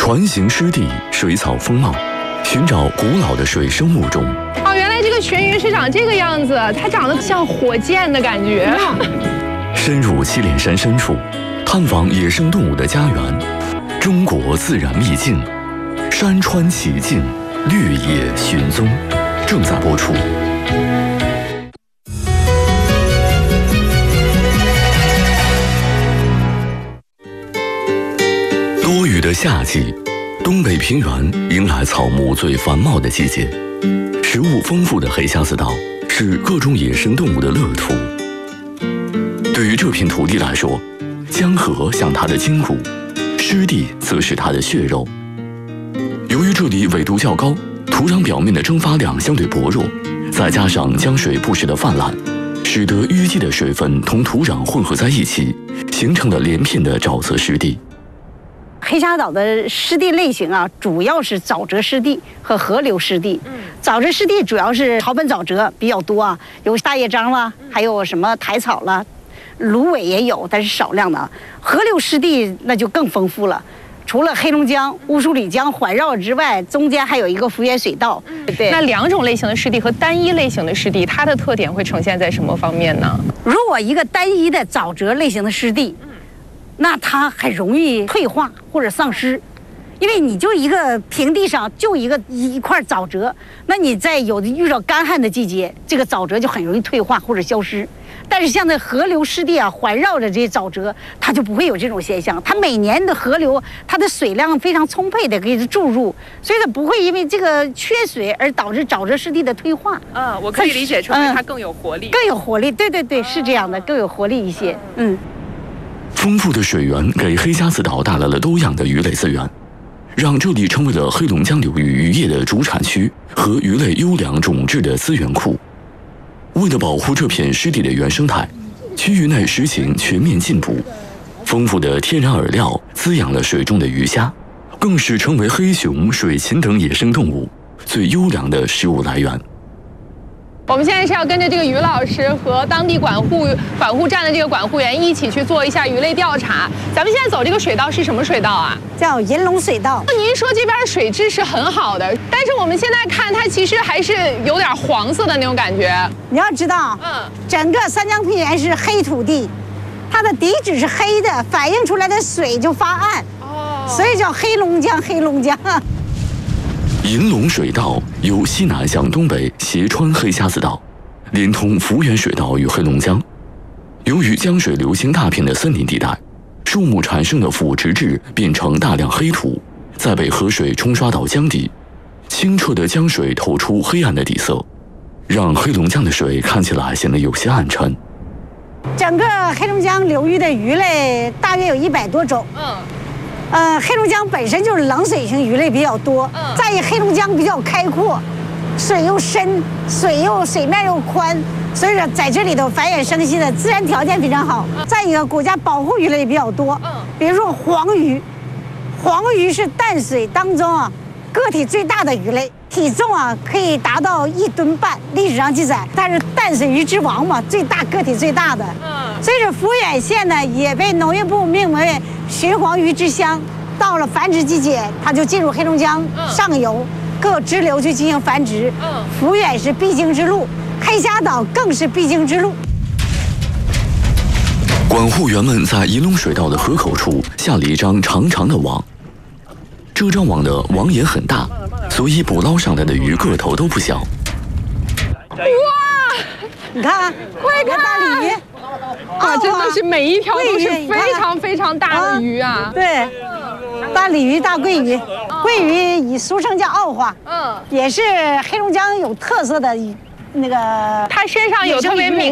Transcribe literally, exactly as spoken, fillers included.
船行湿地，水草丰茂，寻找古老的水生物种。 哦，原来这个鲟鱼是长这个样子，它长得像火箭的感觉。 深入祁连山深处，探访野生动物的家园。中国自然秘境，山川奇境，绿野寻踪，正在播出。多雨的夏季，东北平原迎来草木最繁茂的季节。食物丰富的黑瞎子岛是各种野生动物的乐土。对于这片土地来说，江河像它的筋骨，湿地则是它的血肉。由于这里纬度较高，土壤表面的蒸发量相对薄弱，再加上江水不时的泛滥，使得淤积的水分同土壤混合在一起，形成了连片的沼泽湿地。 黑瞎子岛的湿地类型啊，主要是沼泽湿地和河流湿地。嗯，沼泽湿地主要是草本沼泽比较多啊，有大叶樟啦，还有什么苔草啦，芦苇也有，但是少量的啊。河流湿地那就更丰富了。除了黑龙江、乌苏里江环绕之外，中间还有一个福源水道。对， 那两种类型的湿地和单一类型的湿地，它的特点会呈现在什么方面呢？ 如果一个单一的沼泽类型的湿地，那它很容易退化或者丧失，因为你就一个平地上就一个一块沼泽，那你在有的遇到干旱的季节，这个沼泽就很容易退化或者消失。但是像那河流湿地啊，环绕着这些沼泽，它就不会有这种现象。它每年的河流，它的水量非常充沛的给它注入，所以它不会因为这个缺水而导致沼泽湿地的退化。 嗯，我可以理解成为它更有活力， 更有活力。对对对，是这样的，更有活力一些。嗯。 丰富的水源给黑瞎子岛带来了多样的鱼类资源，让这里成为了黑龙江流域渔业的主产区和鱼类优良种质的资源库。为了保护这片湿地的原生态，区域内实行全面禁捕。丰富的天然饵料滋养了水中的鱼虾，更是成为黑熊、水禽等野生动物最优良的食物来源。 我们现在是要跟着这个于老师和当地管护管护站的这个管护员一起去做一下鱼类调查。咱们现在走这个水道是什么水道啊？ 叫银龙水道。 您说这边水质是很好的，但是我们现在看它其实还是有点黄色的那种感觉。 你要知道，嗯，整个三江平原是黑土地，它的底质是黑的，反映出来的水就发暗，哦，所以叫黑龙江。黑龙江。 银龙水道由西南向东北斜穿黑瞎子岛，连通福源水道与黑龙江。由于江水流经大片的森林地带，树木产生的腐殖质变成大量黑土，再被河水冲刷到江底，清澈的江水透出黑暗的底色，让黑龙江的水看起来显得有些暗沉。 整个黑龙江流域的鱼类大约有一百多种。嗯。呃，黑龙江本身就是冷水型鱼类比较多，嗯，再一黑龙江比较开阔，水又深，水又水面又宽，所以说在这里头繁衍生息的自然条件非常好。嗯，再一个国家保护鱼类比较多，嗯，比如说黄鱼，黄鱼是淡水当中啊个体最大的鱼类，体重啊可以达到一吨半，历史上记载它是淡水鱼之王嘛，最大个体最大的。嗯，所以说福源县呢也被农业部命名为鲟黄鱼之乡。到了繁殖季节，它就进入黑龙江上游各支流去进行繁殖。嗯，福源是必经之路，黑瞎岛更是必经之路。 管护员们在银龙水道的河口处下了一张长长的网，这张网的网眼很大，所以捕捞上来的鱼个头都不小。 哇！ 你看， 快看大鲤鱼！啊，真的是每一条都是非常非常大的鱼啊！ 对。大鲤鱼、大桂鱼，桂鱼以俗称叫澳花，嗯，也是黑龙江有特色的那个， 它身上有特别明